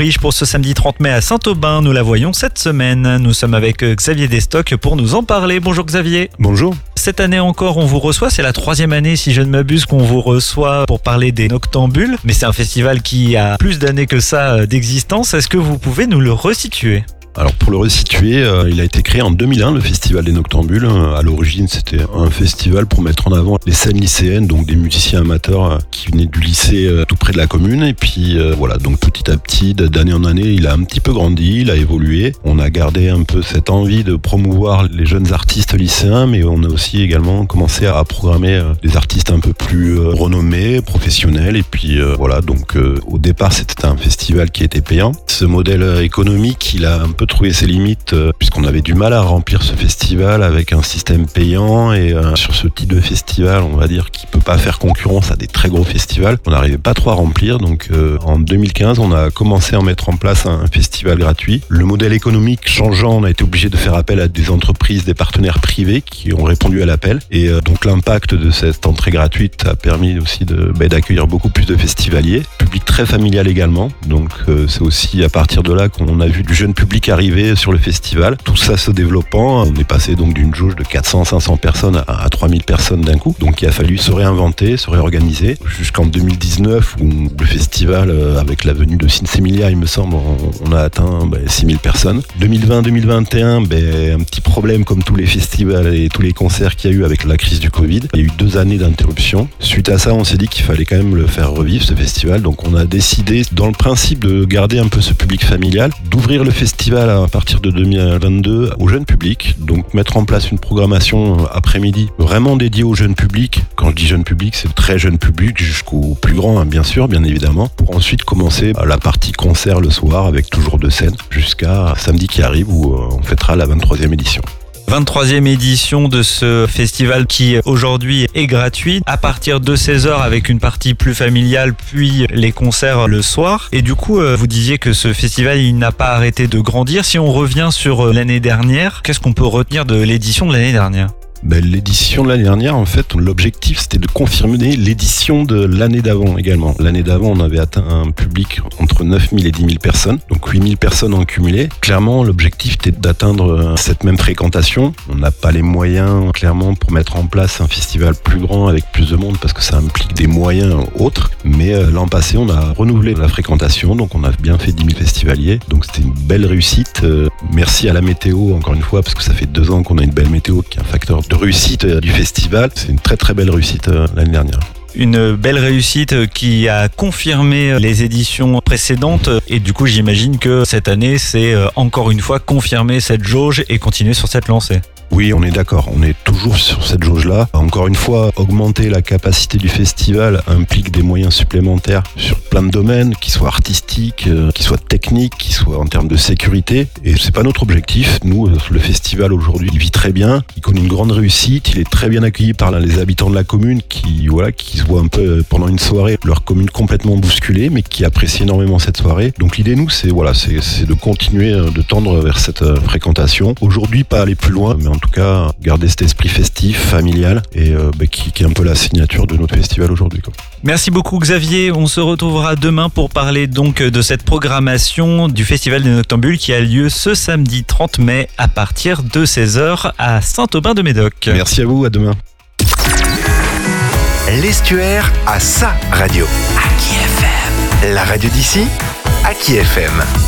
riche pour ce samedi 30 mai à Saint-Aubin. Nous la voyons cette semaine. Nous sommes avec Xavier Destock pour nous en parler. Bonjour Xavier. Bonjour. Cette année encore, on vous reçoit. C'est la 3e année, si je ne m'abuse, qu'on vous reçoit pour parler des Noctambules. Mais c'est un festival qui a plus d'années que ça d'existence. Est-ce que vous pouvez nous le resituer ? Alors pour le resituer, il a été créé en 2001, le Festival des Noctambules. À l'origine, c'était un festival pour mettre en avant les scènes lycéennes, donc des musiciens amateurs qui venaient du lycée tout près de la commune. Et puis voilà, donc petit à petit, d'année en année, il a un petit peu grandi, il a évolué. On a gardé un peu cette envie de promouvoir les jeunes artistes lycéens, mais on a aussi également commencé à programmer des artistes un peu plus renommés, professionnels. Et puis voilà, donc au départ, c'était un festival qui était payant. Ce modèle économique, il a un peu trouvé ses limites puisqu'on avait du mal à remplir ce festival avec un système payant et sur ce type de festival, on va dire, qui peut pas faire concurrence à des très gros festivals, on n'arrivait pas trop à remplir. Donc en 2015, on a commencé à mettre en place un festival gratuit. Le modèle économique changeant, on a été obligé de faire appel à des entreprises, des partenaires privés qui ont répondu à l'appel. Et donc l'impact de cette entrée gratuite a permis aussi d'accueillir beaucoup plus de festivaliers. Public très familial également. Donc c'est aussi à partir de là qu'on a vu du jeune public arriver sur le festival. Tout ça se développant, on est passé donc d'une jauge de 400-500 personnes à 3000 personnes d'un coup. Donc il a fallu se réinventer, se réorganiser. Jusqu'en 2019 où le festival, avec la venue de Sinsemilia, il me semble, on a atteint 6000 personnes. 2020-2021, un petit problème comme tous les festivals et tous les concerts qu'il y a eu avec la crise du Covid. Il y a eu 2 années d'interruption. Suite à ça, on s'est dit qu'il fallait quand même le faire revivre, ce festival. Donc on a décidé, dans le principe de garder un peu ce public familial, d'ouvrir le festival à partir de 2022 au jeune public, donc mettre en place une programmation après-midi vraiment dédiée au jeune public. Quand je dis jeune public, c'est le très jeune public jusqu'au plus grand, bien sûr, bien évidemment, pour ensuite commencer la partie concert le soir avec toujours 2 scènes jusqu'à samedi qui arrive où on fêtera la 23e édition. 23e édition de ce festival qui aujourd'hui est gratuit à partir de 16h avec une partie plus familiale puis les concerts le soir. Et du coup, vous disiez que ce festival il n'a pas arrêté de grandir. Si on revient sur l'année dernière, qu'est-ce qu'on peut retenir de l'édition de l'année dernière ? L'édition de l'année dernière, en fait, l'objectif, c'était de confirmer l'édition de l'année d'avant également. L'année d'avant, on avait atteint un public entre 9000 et 10 000 personnes, donc 8000 personnes en cumulé. Clairement, l'objectif était d'atteindre cette même fréquentation. On n'a pas les moyens, clairement, pour mettre en place un festival plus grand avec plus de monde, parce que ça implique des moyens autres. Mais l'an passé, on a renouvelé la fréquentation, donc on a bien fait 10 000 festivaliers. Donc c'était une belle réussite. Merci à la météo, encore une fois, parce que ça fait 2 ans qu'on a une belle météo, qui est un facteur de réussite du festival. C'est une très très belle réussite l'année dernière. Une belle réussite qui a confirmé les éditions précédentes et du coup j'imagine que cette année c'est encore une fois confirmer cette jauge et continuer sur cette lancée. Oui, on est d'accord, on est toujours sur cette jauge-là. Encore une fois, augmenter la capacité du festival implique des moyens supplémentaires sur plein de domaines, qu'ils soient artistiques, qu'ils soient techniques, qu'ils soient en termes de sécurité. Et c'est pas notre objectif. Nous, le festival aujourd'hui, il vit très bien, il connaît une grande réussite, il est très bien accueilli par les habitants de la commune qui se voient un peu pendant une soirée leur commune complètement bousculée, mais qui apprécient énormément cette soirée. Donc l'idée, nous, c'est de continuer de tendre vers cette fréquentation. Aujourd'hui, pas aller plus loin, mais en tout cas garder cet esprit festif, familial et qui est un peu la signature de notre festival aujourd'hui. Merci beaucoup Xavier, on se retrouvera demain pour parler donc de cette programmation du Festival des Noctambules qui a lieu ce samedi 30 mai à partir de 16h à Saint-Aubin-de-Médoc. Merci à vous, à demain. L'Estuaire a sa radio. Aki FM. La radio d'ici, Aki FM.